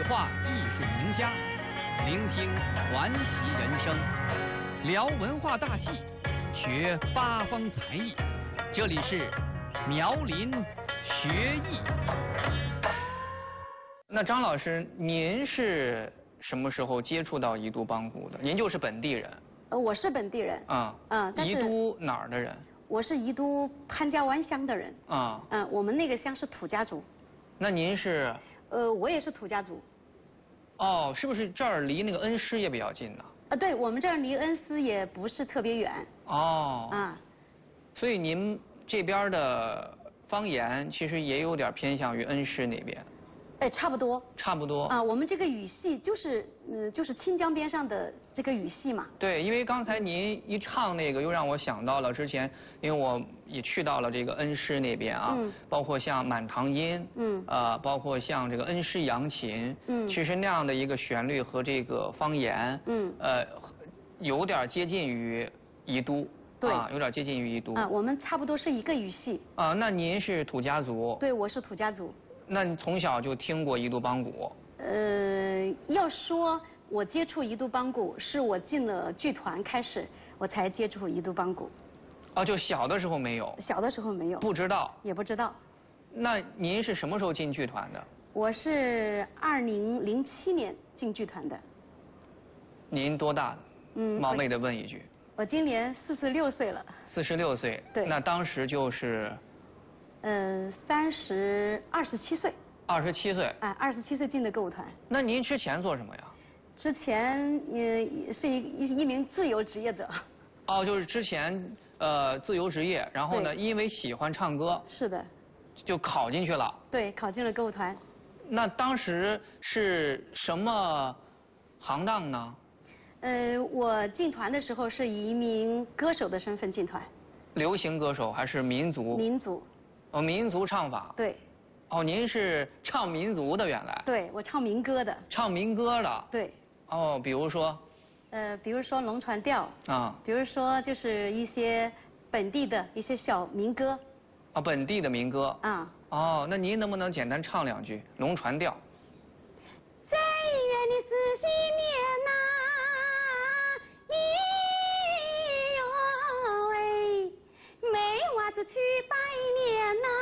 对话艺术名家，聆听传奇人生，聊文化大戏，学八方才艺。这里是苗林学艺。那张老师，您是什么时候接触到宜都帮鼓的？您就是本地人？ 我是本地人。 但是宜都哪儿的人？我是宜都潘家湾乡的人。我们那个乡是土家族。 那您是？ 我也是土家族。 哦，是不是这儿离那个恩施也比较近呢？ 对，我们这儿离恩施也不是特别远。 所以您这边的方言其实也有点偏向于恩施那边。 差不多。差不多。我们这个语系就是清江边上的这个语系嘛。对，因为刚才您一唱那个，又让我想到了之前，因为我也去到了这个恩施那边啊，包括像满堂音，包括像这个恩施扬琴，其实那样的一个旋律和这个方言，有点接近于宜都。对，有点接近于宜都。我们差不多是一个语系。那您是土家族？对，我是土家族。那你从小就听过宜都帮鼓？要说我接触宜都帮鼓，是我进了剧团开始，我才接触宜都帮鼓。就小的时候没有？小的时候没有。不知道？也不知道。那您是什么时候进剧团的？我是2007年进剧团的。您多大？冒昧的问一句。我今年46岁了。46岁。对。那当时就是？27岁。27岁。27岁进的歌舞团。那您之前做什么呀？之前是一名自由职业者。就是之前自由职业，然后呢，因为喜欢唱歌。是的。就考进去了。对，考进了歌舞团。那当时是什么行当呢？我进团的时候是以一名歌手的身份进团。流行歌手还是民族？民族。民族唱法。对。您是唱民族的原来？对，我唱民歌的。唱民歌的。对。比如说？比如说龙船调。比如说就是一些本地的一些小民歌。本地的民歌。那您能不能简单唱两句龙船调？在远的四溪面呐，没娃子去拜年呐。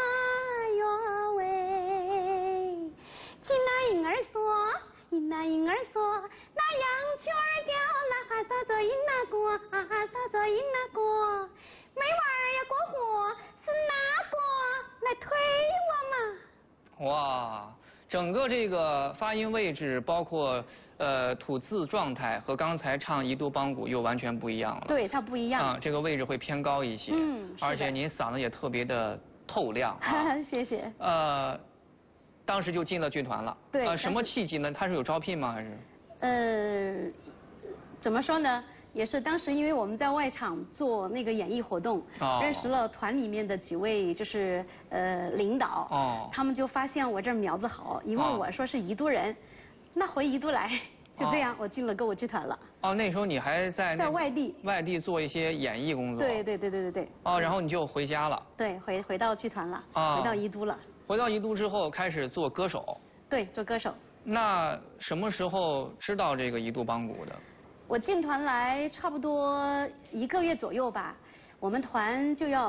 婴儿说，那羊圈掉了，哈撒着银那过，哈撒着银那过，没娃儿呀过火，是哪个来推我嘛？哇，整个这个发音位置，包括吐字状态，和刚才唱宜都帮鼓又完全不一样了。对，它不一样。这个位置会偏高一些。而且您嗓子也特别的透亮。谢谢。当时就进了剧团了。对。什么契机呢？他是有招聘吗？还是？怎么说呢？也是当时因为我们在外场做那个演艺活动，认识了团里面的几位就是领导。他们就发现我这儿苗子好，一问我说是宜都人，那回宜都来，就这样我进了歌舞剧团了。那时候你还在外地做一些演艺工作。对。然后你就回家了。对，回到剧团了，回到宜都了。回到宜都之后，开始做歌手。对，做歌手。那什么时候知道这个宜都帮鼓的？我进团来差不多1个月左右吧，我们团就要